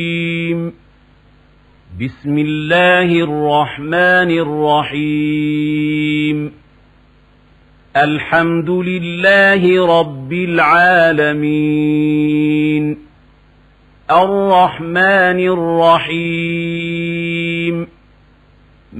بسم الله الرحمن الرحيم الحمد لله رب العالمين الرحمن الرحيم